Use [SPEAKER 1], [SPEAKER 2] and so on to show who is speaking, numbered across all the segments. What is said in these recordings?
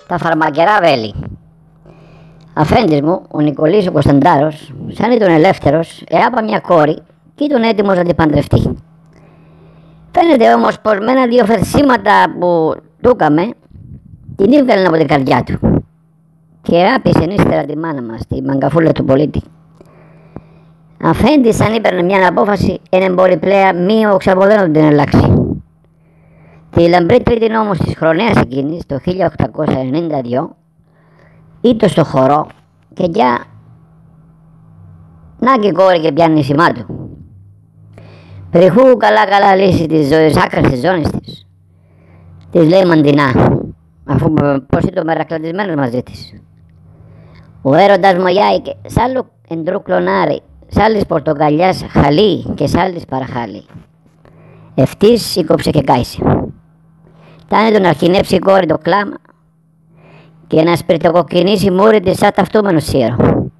[SPEAKER 1] τα φαρμακερά βέλη. Αφέντης μου, ο Νικολής ο Κωνσταντάρος, σαν ήταν ελεύθερος, εάπα μια κόρη και ήταν έτοιμος να την παντρευτεί. Φαίνεται όμως πως με ένα-δύο φερσίματα που του έκαμε, την έβγαλε από την καρδιά του και άπησε ύστερα τη μάνα μας, τη μαγκαφούλα του πολίτη. Αφέντης, αν έπαιρνε μια απόφαση, δεν μπορεί πλέον μη οξαποδένω την αλλάξει. Τη λαμπρή τρίτη όμως της χρονιάς εκείνης, το 1892, ήτο στο χορό και για να και κόρη και πιάνει σημά του. Περιχού καλά λύσει της ζωής άκρας της ζώνης της. Της λέει μαντινά, αφού πως ήταν μερακλατισμένος μαζί της. Ο έρωτας μου γιάηκε, σ' άλλο εντρού κλονάρι, σ' άλλης πορτοκαλιάς χαλί και σ' άλλης παραχάλι. Ευτής σήκωψε και κάησε. Τάνε τον αρχινέψει η κόρη το κλάμα και να σπιρτοκοκκινήσει μούρη της σαν ταυτούμενο σύρο.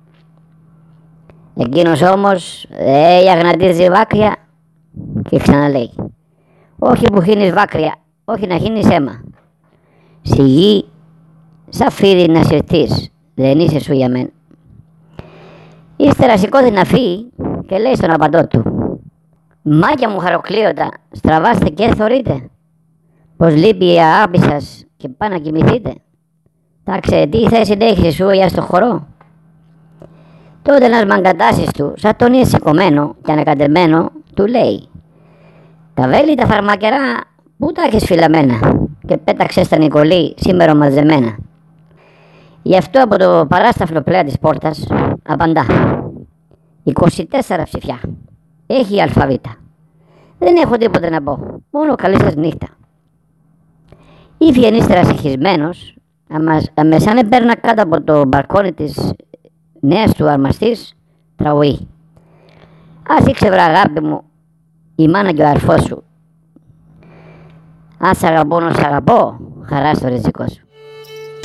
[SPEAKER 1] Εκείνος όμως αγνατίζει βάκρια και ξαναλέει, όχι που χύνεις βάκρια, όχι να χύνεις αίμα. Σιγή, σαν φίδι να συρθείς, δεν είσαι σου για μένα. Ύστερα σηκώθηκε να φύγει και λέει στον απαντό του, μάκια μου χαροκλείωτα, στραβάστε και θωρείτε, πως λείπει η αγάπη σας και πάνε να κοιμηθείτε. Τάξε, τι θέση έχεις σου για στο χορό. Τότε ένας μαγκατάσης του, σαν τον είδε σηκωμένο και ανακατεμένο, του λέει, τα βέλη τα φαρμακερά πού τα έχεις φυλαμένα, και πέταξε στα Νικολή σήμερα μαζεμένα. Γι' αυτό από το παράσταφλο πλέα της πόρτας απαντά, 24 ψηφιά, έχει η αλφαβήτα. Δεν έχω τίποτε να πω, μόνο καλή σας νύχτα. Ήφιεν ύστερα συγχυσμένος, με σαν έπαιρνα κάτω από το μπαλκόνι της νέας του αρμαστής, τραγουεί. Ας ήξευρα αγάπη μου, η μάνα και ο αρφός σου. Αν σ' αγαπώ να σ' αγαπώ, χαρά στο ριζικό σου.